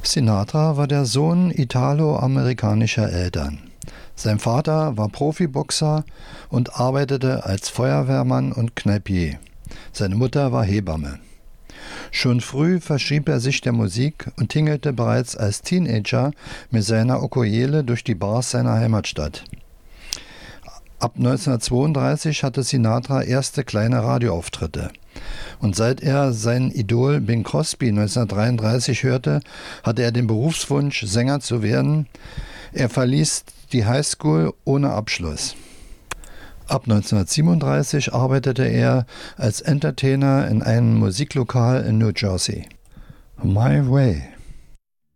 Sinatra war der Sohn italo-amerikanischer Eltern. Sein Vater war Profiboxer und arbeitete als Feuerwehrmann und Kneipier. Seine Mutter war Hebamme. Schon früh verschrieb er sich der Musik und tingelte bereits als Teenager mit seiner Ukulele durch die Bars seiner Heimatstadt. Ab 1932 hatte Sinatra erste kleine Radioauftritte. Und seit er sein Idol Bing Crosby 1933 hörte, hatte er den Berufswunsch, Sänger zu werden. Er verließ die Highschool ohne Abschluss. Ab 1937 arbeitete er als Entertainer in einem Musiklokal in New Jersey. My Way.